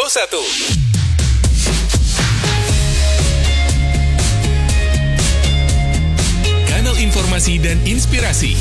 Pro 1. Kanal informasi dan inspirasi.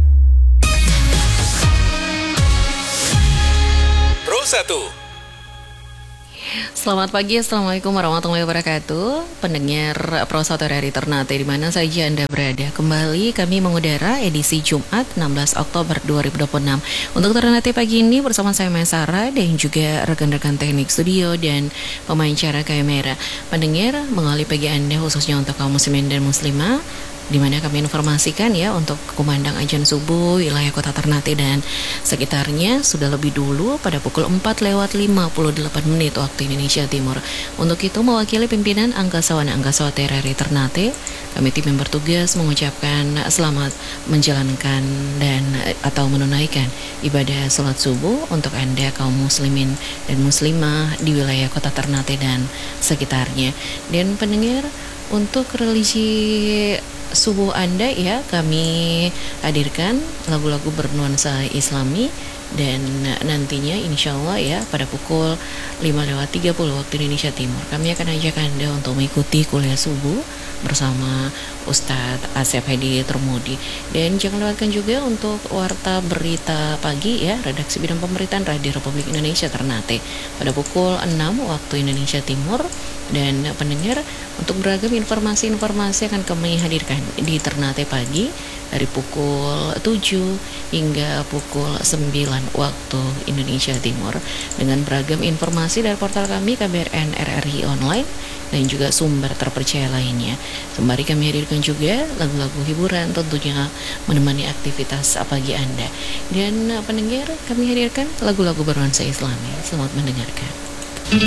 Pro 1. Selamat pagi, Assalamualaikum warahmatullahi wabarakatuh. Pendengar Pro 1 RRI Ternate di mana saja Anda berada. Kembali kami mengudara edisi Jumat 16 Oktober 2026. Untuk Ternate pagi ini bersama saya Mesara dan juga rekan-rekan teknik studio dan pemain cara kamera. Pendengar, mengalih pagi Anda khususnya untuk kaum muslimin dan muslimah, di mana kami informasikan ya untuk kumandang azan subuh wilayah kota Ternate dan sekitarnya sudah lebih dulu pada pukul 4:58 waktu Indonesia Timur. Untuk itu mewakili pimpinan Angkasawan RRI Ternate, kami tim yang bertugas mengucapkan selamat menjalankan dan atau menunaikan ibadah sholat subuh untuk Anda kaum muslimin dan muslimah di wilayah kota Ternate dan sekitarnya. Dan pendengar, untuk religi subuh Anda ya kami hadirkan lagu-lagu bernuansa Islami dan nantinya insya Allah ya pada pukul 5:30 waktu Indonesia Timur kami akan ajak Anda untuk mengikuti kuliah subuh bersama Ustadz Asep Hedi Termudi. Dan jangan lewatkan juga untuk warta berita pagi ya redaksi bidang pemberitaan Radio Republik Indonesia Ternate pada pukul 6 waktu Indonesia Timur. Dan pendengar, untuk beragam informasi-informasi akan kami hadirkan di Ternate pagi dari pukul 7 hingga pukul 9 waktu Indonesia Timur dengan beragam informasi dari portal kami KBRN RRI Online dan juga sumber terpercaya lainnya. Sembari kami hadirkan juga lagu-lagu hiburan tentunya menemani aktivitas pagi Anda. Dan pendengar, kami hadirkan lagu-lagu bernuansa Islami. Selamat mendengarkan.